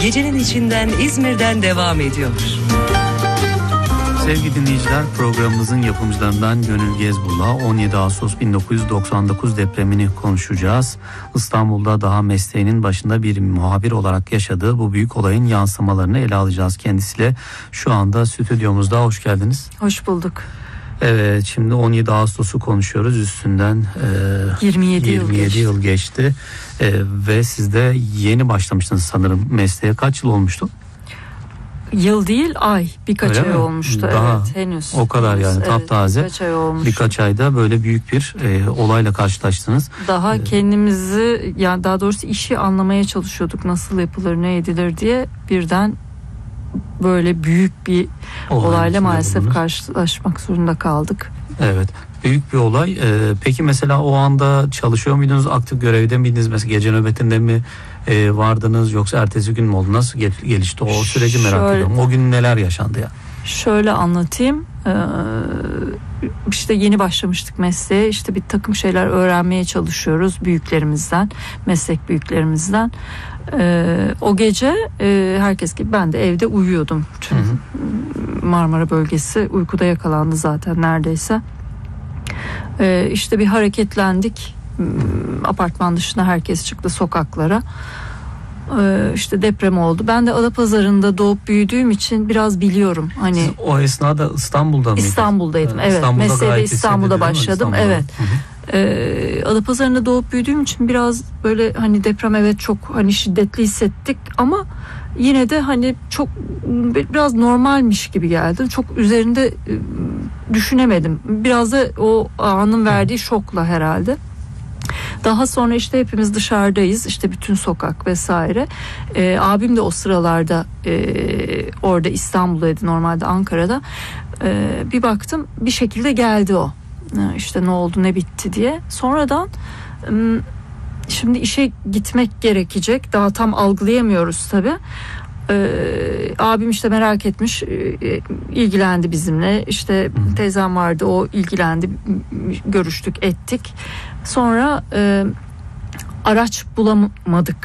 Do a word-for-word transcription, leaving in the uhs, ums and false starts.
gecenin içinden İzmir'den devam ediyor. Sevgili dinleyiciler, programımızın yapımcılarından Gönül Gezbul'la on yedi Ağustos bin dokuz yüz doksan dokuz depremini konuşacağız. İstanbul'da daha mesleğinin başında bir muhabir olarak yaşadığı bu büyük olayın yansımalarını ele alacağız kendisiyle. Şu anda stüdyomuzda, hoş geldiniz. Hoş bulduk. Evet, şimdi on yedi Ağustos'u konuşuyoruz. Üstünden e, yirmi yedi, yirmi yedi yıl geçti, e, ve siz de yeni başlamıştınız sanırım mesleğe. Kaç yıl olmuştu? Yıl değil, ay. Birkaç Öyle ay mi? olmuştu. Daha evet, henüz. O kadar henüz, yani evet, taptaze. Birkaç ay olmuş. Birkaç ayda böyle büyük bir e, olayla karşılaştınız. Daha ee, kendimizi, yani daha doğrusu işi anlamaya çalışıyorduk. Nasıl yapılır, ne edilir diye, birden böyle büyük bir Olay olayla maalesef bulundunuz. Karşılaşmak zorunda kaldık. Evet. Büyük bir olay. Ee, peki mesela o anda çalışıyor muydunuz? Aktif görevde miydiniz? Mesela gece nöbetinde mi e, vardınız, yoksa ertesi gün mü oldu? Nasıl gelişti o süreci, merak Şöyle, ediyorum. O gün neler yaşandı ya? Şöyle anlatayım. Ee, işte yeni başlamıştık mesleğe. İşte bir takım şeyler öğrenmeye çalışıyoruz büyüklerimizden, meslek büyüklerimizden. Ee, o gece e, herkes gibi ben de evde uyuyordum. Tüm hı hı. Marmara bölgesi uykuda yakalandı zaten neredeyse. Ee, işte bir hareketlendik. Apartman dışına herkes çıktı sokaklara. Ee, işte deprem oldu. Ben de Adapazarı'nda doğup büyüdüğüm için biraz biliyorum. Hani siz o esnada İstanbul'da mıydınız? İstanbul'daydım. Evet. İstanbul'da mesleğe İstanbul'da başladım. İstanbul'da. Evet. Hı hı. Ee, Adapazarı'nda doğup büyüdüğüm için biraz böyle hani deprem evet çok hani şiddetli hissettik ama yine de hani çok biraz normalmiş gibi geldi. Çok üzerinde düşünemedim. Biraz da o anın verdiği şokla herhalde. Daha sonra işte hepimiz dışarıdayız, işte bütün sokak vesaire. Ee, abim de o sıralarda e, orada İstanbul'daydı, normalde Ankara'da. Ee, bir baktım bir şekilde geldi o. İşte ne oldu, ne bitti diye. Sonradan şimdi işe gitmek gerekecek. Daha tam algılayamıyoruz tabii. Ee, abim işte merak etmiş, ilgilendi bizimle. İşte teyzem vardı, o ilgilendi, görüştük, ettik. Sonra e, araç bulamadık